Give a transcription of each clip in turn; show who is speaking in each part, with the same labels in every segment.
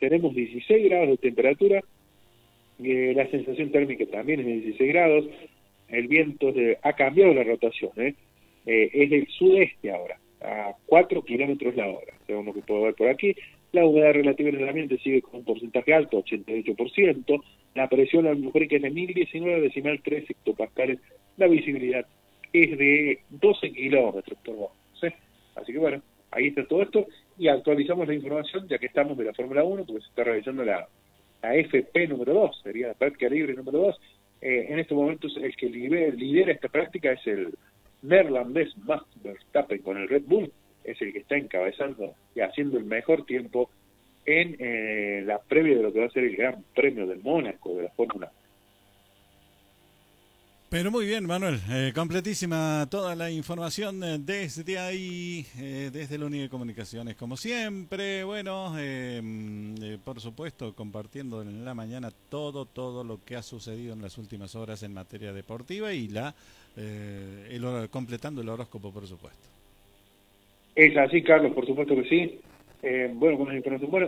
Speaker 1: tenemos 16 grados de temperatura, la sensación térmica también es de 16 grados, el viento ha cambiado la rotación, es del sudeste ahora, a 4 kilómetros la hora, según lo que puedo ver por aquí. La humedad relativa en el ambiente sigue con un porcentaje alto, 88%, la presión atmosférica es de 1019,3 hectopascales, la visibilidad es de 12 kilómetros por hora, ¿sí? Así que bueno, ahí está todo esto, y actualizamos la información, ya que estamos de la Fórmula 1, porque se está realizando la FP número 2, sería la práctica libre número 2. En estos momentos el que lidera esta práctica es el neerlandés Max Verstappen con el Red Bull, es el que está encabezando y haciendo el mejor tiempo en la previa de lo que va a ser el Gran Premio del Mónaco de la Fórmula 1.
Speaker 2: Pero muy bien, Manuel, completísima toda la información desde ahí, desde la Unidad de Comunicaciones, como siempre. Bueno, por supuesto, compartiendo en la mañana todo lo que ha sucedido en las últimas horas en materia deportiva y completando el horóscopo, por supuesto.
Speaker 1: Es así, Carlos, por supuesto que sí. Bueno, con la información, bueno,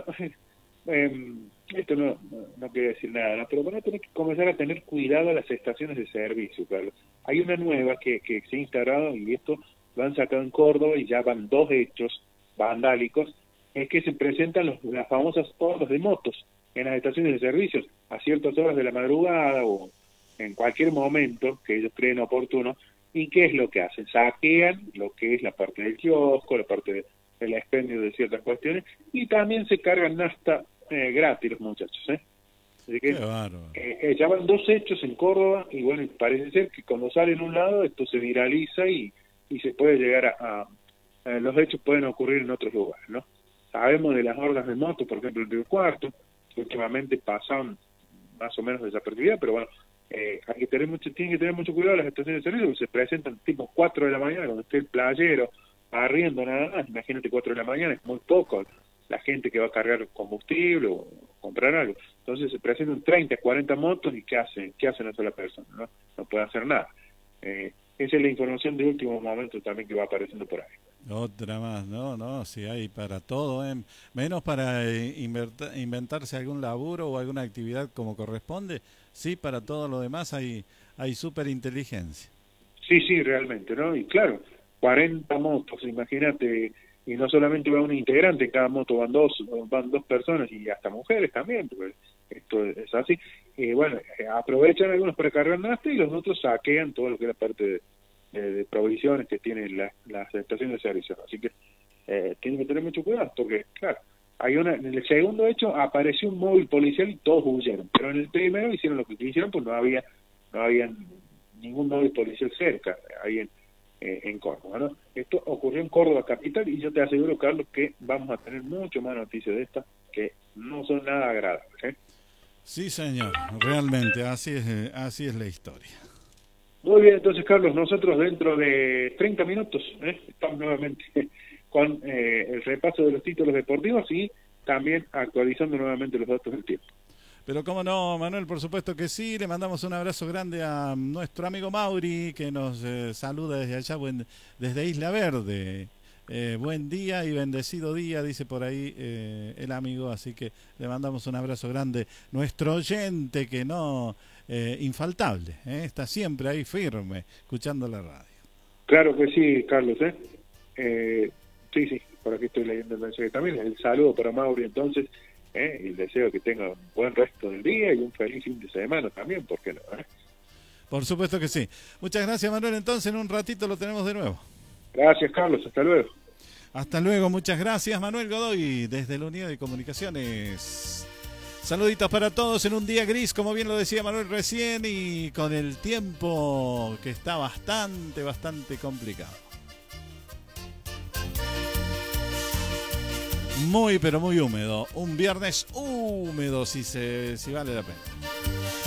Speaker 1: esto no quiere decir nada, ¿no? Pero van a tener que comenzar a tener cuidado a las estaciones de servicio, Carlos. Hay una nueva que se ha instaurado, y esto lo han sacado en Córdoba, y ya van 2 hechos vandálicos, es que se presentan las famosas hordas de motos en las estaciones de servicios a ciertas horas de la madrugada o en cualquier momento que ellos creen oportuno. ¿Y qué es lo que hacen? Saquean lo que es la parte del kiosco, la parte del expendio de ciertas cuestiones, y también se cargan nafta gratis los muchachos, Así que ya van 2 hechos en Córdoba, y bueno, parece ser que cuando sale en un lado esto se viraliza y se puede llegar a los hechos pueden ocurrir en otros lugares, ¿no? Sabemos de las hordas de motos, por ejemplo en Río Cuarto, que últimamente pasan más o menos desapercibidas, pero bueno, tienen que tener mucho cuidado las estaciones de servicio, porque se presentan tipo 4 de la mañana, cuando esté el playero arriendo nada más. Imagínate, 4 de la mañana es muy poco la gente que va a cargar combustible o comprar algo. Entonces se presentan 30, 40 motos, y ¿qué hace una sola persona? No puede hacer nada. Esa es la información de último momento también que va apareciendo por ahí.
Speaker 2: Otra más, no, si hay para todo, menos para inventarse algún laburo o alguna actividad como corresponde. Sí, para todo lo demás hay superinteligencia.
Speaker 1: Sí, realmente, ¿no? Y claro, 40 motos, imagínate, y no solamente va un integrante, en cada moto van dos personas, y hasta mujeres también, porque esto es así. Y bueno, aprovechan algunos para cargar nafta, y los otros saquean todo lo que es la parte de provisiones que tienen las estaciones de servicio. Así que tienen que tener mucho cuidado, porque claro, en el segundo hecho apareció un móvil policial y todos huyeron, pero en el primero hicieron lo que quisieron, pues no había ningún móvil policial cerca, ahí en Córdoba, ¿no? Esto ocurrió en Córdoba capital, y yo te aseguro, Carlos, que vamos a tener mucho más noticias de estas, que no son nada agradables,
Speaker 2: Sí, señor, realmente así es la historia.
Speaker 1: Muy bien, entonces, Carlos, nosotros dentro de 30 minutos estamos nuevamente con el repaso de los títulos deportivos y también actualizando nuevamente los datos del tiempo.
Speaker 2: Pero cómo no, Manuel, por supuesto que sí. Le mandamos un abrazo grande a nuestro amigo Mauri, que nos saluda desde allá, desde Isla Verde. Buen día y bendecido día, dice por ahí el amigo, así que le mandamos un abrazo grande. Nuestro oyente, que no, infaltable, está siempre ahí firme, escuchando la radio.
Speaker 1: Claro que sí, Carlos, sí, por aquí estoy leyendo el mensaje también. El saludo para Mauri, entonces, y el deseo que tenga un buen resto del día y un feliz fin de semana también, ¿por qué no?
Speaker 2: Por supuesto que sí. Muchas gracias, Manuel. Entonces, en un ratito lo tenemos de nuevo.
Speaker 1: Gracias, Carlos. Hasta luego.
Speaker 2: Hasta luego. Muchas gracias, Manuel Godoy, desde la Unidad de Comunicaciones. Saluditos para todos en un día gris, como bien lo decía Manuel recién, y con el tiempo que está bastante complicado. Muy, pero muy húmedo. Un viernes húmedo, si vale la pena.